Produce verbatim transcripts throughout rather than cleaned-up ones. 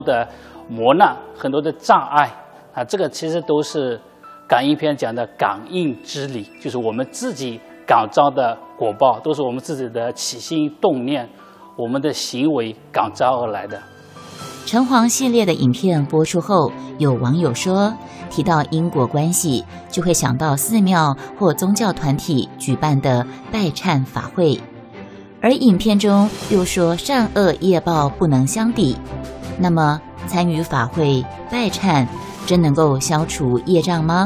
的磨难，很多的障碍啊，这个其实都是感应篇讲的感应之理，就是我们自己感召的果报，都是我们自己的起心动念，我们的行为感召而来的。 城隍系列的影片播出后，有网友说，提到因果关系，就会想到寺庙或宗教团体举办的拜忏法会，而影片中又说善恶业报不能相抵。那么参与法会拜忏真能够消除业障吗？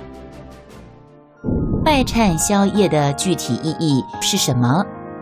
拜忏消业的具体意义是什么？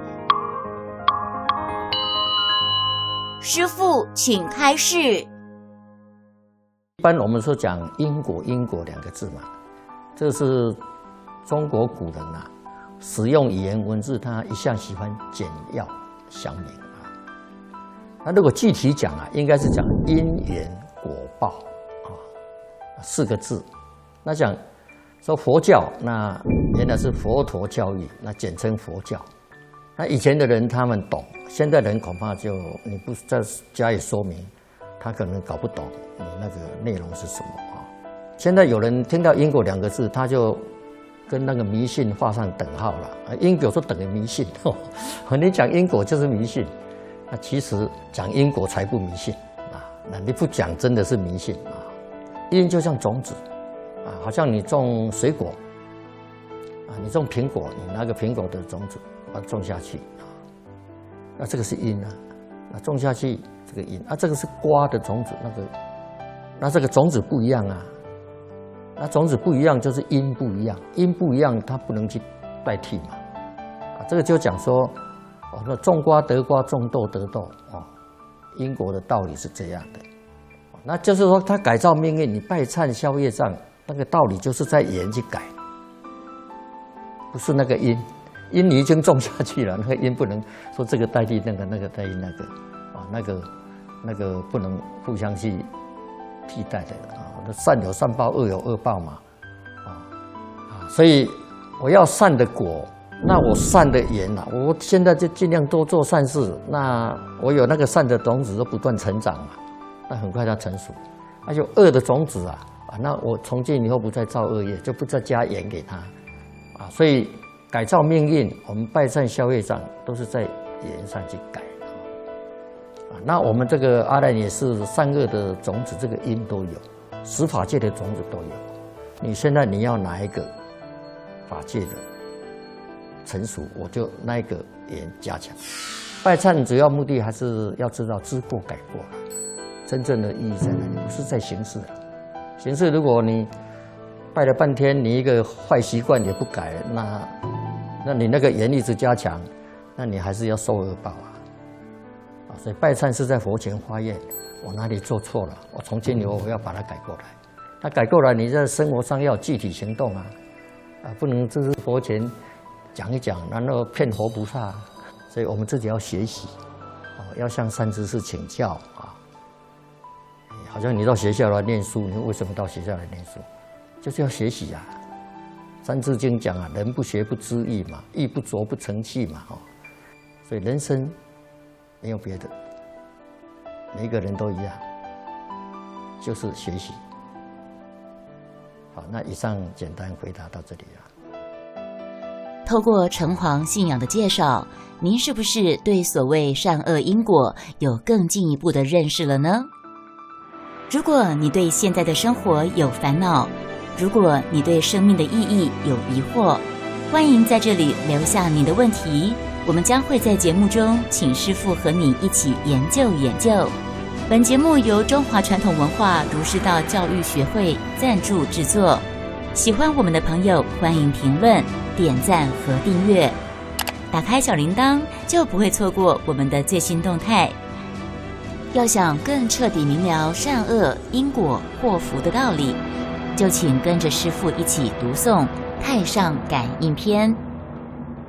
师父，请开示。 一般我们说讲因果，因果两个字嘛，这是中国古人啊使用语言文字，他一向喜欢简要详明啊。那如果具体讲啊，应该是讲因缘果报啊，四个字。那讲说佛教，那原来是佛陀教育，那简称佛教。那以前的人他们懂，现在人恐怕就你不再加以说明，他可能搞不懂你那个内容是什么啊。现在有人听到因果两个字，他就跟那个迷信画上等号了。因果说等于迷信，哦，你讲因果就是迷信，那其实讲因果才不迷信啊。那你不讲真的是迷信啊。因就像种子啊，好像你种水果啊，你种苹果，你拿个苹果的种子把它种下去啊，那这个是因啊，那种下去这个因啊，这个是瓜的种子，那个那这个种子不一样啊，那种子不一样就是因不一样，因不一样它不能去代替嘛啊，这个就讲说哦，那种瓜得瓜，种豆得豆哦，因果的道理是这样的，那就是说它改造命运，你拜忏消业障，那个道理就是在言去改，不是那个因。因你已经种下去了，那个因不能说这个代替那个，那个代替那个，啊，那个那个不能互相去替代的啊。善有善报，恶有恶报嘛，啊啊，所以我要善的果，那我善的缘啊，我现在就尽量多做善事，那我有那个善的种子，都不断成长嘛，那很快它成熟。那有恶的种子啊，啊，那我从今以后不再造恶业，就不再加盐给它，啊，所以。改造命运，我们拜忏消业障都是在言上去改啊。那我们这个阿赖也是善恶的种子，这个因都有，十法界的种子都有。你现在你要哪一个法界的成熟，我就那一个言加强。拜忏主要目的还是要知道知过改过，真正的意义在哪里？不是在形式啊。形式如果你拜了半天，你一个坏习惯也不改，那那你那个言一直加强，那你还是要受恶报啊！啊，所以拜忏是在佛前发愿，我哪里做错了，我从今以后我要把它改过来。那改过来，你在生活上要具体行动啊！啊，不能只是佛前讲一讲，然后骗活菩萨。所以我们自己要学习，啊，要向善知识请教啊。好像你到学校来念书，你为什么到学校来念书？就是要学习啊，《三字经》讲啊，人不学不知义嘛，义不琢不成器嘛，哦，所以人生没有别的，每一个人都一样，就是学习。好，那以上简单回答到这里啊。 透过城隍信仰的介绍，您是不是对所谓善恶因果有更进一步的认识了呢？如果你对现在的生活有烦恼，如果你对生命的意义有疑惑，欢迎在这里留下你的问题，我们将会在节目中请师父和你一起研究研究。本节目由中华传统文化儒释道教育学会赞助制作，喜欢我们的朋友欢迎评论、点赞和订阅，打开小铃铛就不会错过我们的最新动态。要想更彻底明了善恶因果祸福的道理，就请跟着师父一起读诵《太上感应篇》。